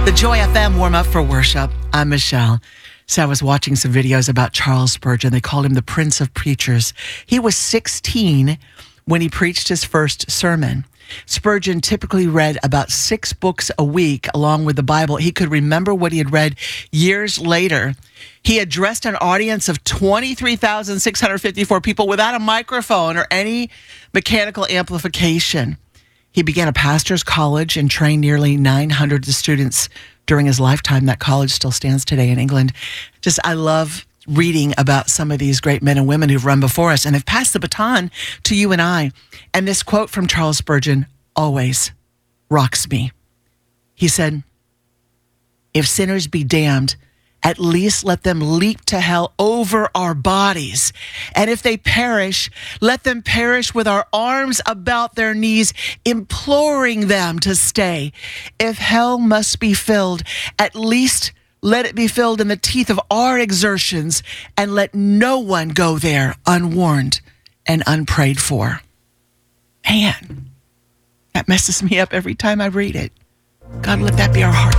The Joy FM warm up for worship. I'm Michelle. So I was watching some videos about Charles Spurgeon. They called him the Prince of Preachers. He was 16 when he preached his first sermon. Spurgeon typically read about 6 books a week along with the Bible. He could remember what he had read years later. He addressed an audience of 23,654 people without a microphone or any mechanical amplification. He began a pastor's college and trained nearly 900 students during his lifetime. That college still stands today in England. I love reading about some of these great men and women who've run before us and have passed the baton to you and I. And this quote from Charles Spurgeon always rocks me. He said, "If sinners be damned, at least let them leap to hell over our bodies. And if they perish, let them perish with our arms about their knees, imploring them to stay. If hell must be filled, at least let it be filled in the teeth of our exertions, and let no one go there unwarned and unprayed for." Man, that messes me up every time I read it. God, let that be our heart.